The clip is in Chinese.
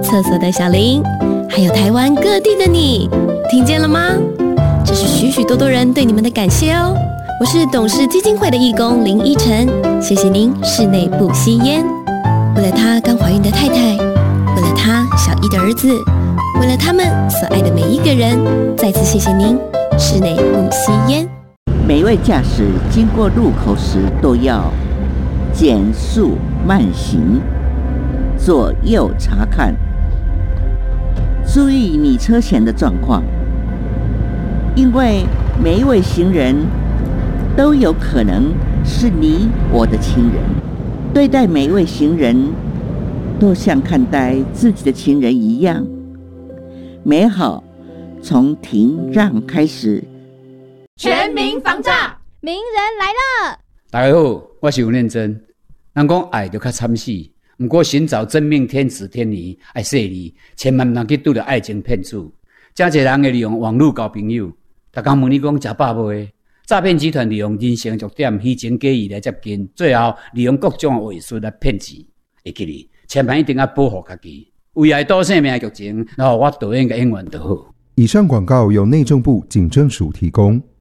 厕所的小林，还有台湾各地的你，听见了吗？这是许许多多人对你们的感谢哦。我是董事基金会的义工林依晨，谢谢您室内不吸烟。为了他刚怀孕的太太，为了他小一的儿子，为了他们所爱的每一个人，再次谢谢您室内不吸烟。 每位驾驶经过路口时都要减速慢行，左右查看，注意你车前的状况，因为每一位行人都有可能是你我的亲人，对待每一位行人都像看待自己的亲人一样。美好从停让开始。 全民防诈， 名人来了。 大家好，我是吴念真。人讲爱就较惨死，不过寻找真命天子天女爱说你，千万不能去拄到爱情骗子。真侪人会利用网络交朋友，逐工问你讲吃饱未？诈骗集团利用人性弱点、虚情假意来接近，最后利用各种话术来骗钱。会记哩，千万一定要保护家己，为爱保性命的剧情，然后我导演嘅演员就好。 以上广告由内政部警政署提供。